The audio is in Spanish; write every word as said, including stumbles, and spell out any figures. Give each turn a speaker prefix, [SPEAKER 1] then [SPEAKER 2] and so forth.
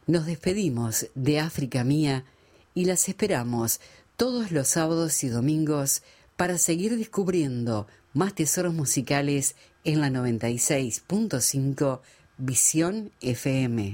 [SPEAKER 1] Nos despedimos de África Mía y las esperamos todos los sábados y domingos para seguir descubriendo más tesoros musicales en la noventa y seis punto cinco Visión F M.